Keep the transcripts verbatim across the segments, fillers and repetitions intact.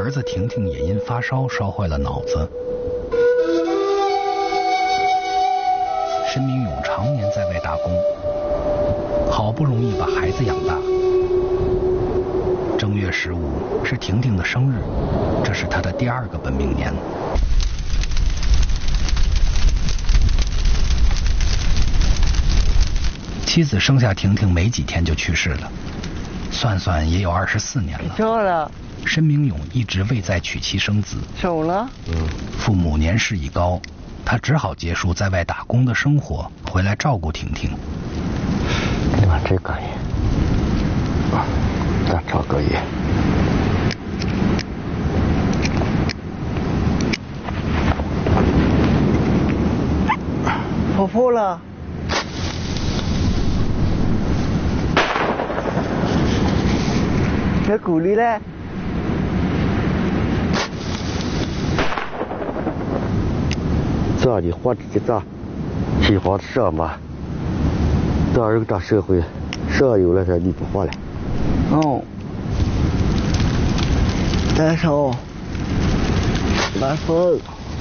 儿子婷婷也因发烧烧坏了脑子。申明勇常年在外打工，好不容易把孩子养大。正月十五是婷婷的生日，这是他的第二个本命年。妻子生下婷婷没几天就去世了，算算也有二十四年了。 走了。 申明勇一直未再娶妻生子。 走了。 嗯。父母年事已高，他只好结束在外打工的生活，回来照顾婷婷。 啊，这可以。啊，再找个月。 婆婆了。这鼓励嘞？ 这里活着就这，喜欢什么？到人这社会，社有了这你不活了。 哦。单手。拿手。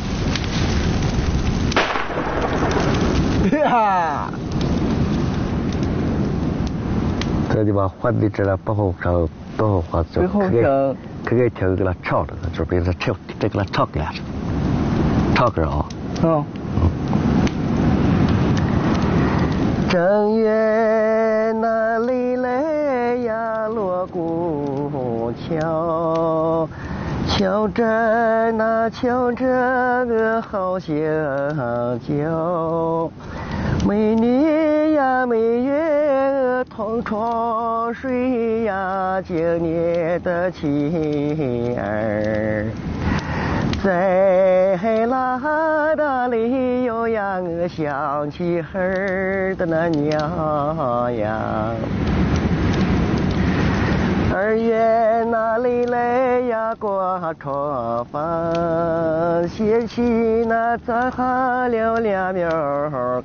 哈。 这地方换的这了不好上。不好做， 可给可给听给他唱的，这边是唱，这给他唱给他，唱歌啊。 哦。嗯。正月那里来呀，锣鼓敲，敲着那敲着个好响叫，美女呀美月同床睡呀，今年的妻儿在拉达里有呀，我想起儿的那娘呀。二月那里来呀，挂窗房，掀起那扎哈了两苗